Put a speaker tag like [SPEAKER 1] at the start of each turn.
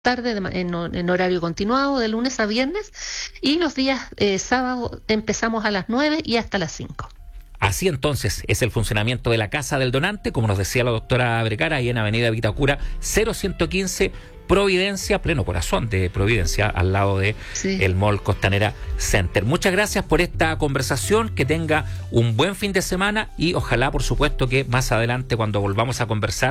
[SPEAKER 1] tarde en horario continuado de lunes a viernes, y los días sábados empezamos a las 9 y hasta las 5.
[SPEAKER 2] Así entonces es el funcionamiento de la Casa del Donante, como nos decía la doctora Vergara, ahí en Avenida Vitacura 0115, Providencia, pleno corazón de Providencia, al lado de el Mall Costanera Center. Muchas gracias por esta conversación, que tenga un buen fin de semana y ojalá, por supuesto, que más adelante, cuando volvamos a conversar,